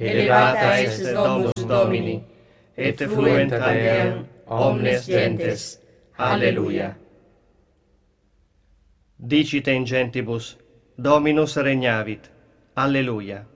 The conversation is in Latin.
elevata est Domus Domini, et fluent ad eam omnes gentes. Alleluia. Dicite in gentibus, Dominus regnavit. Alleluia.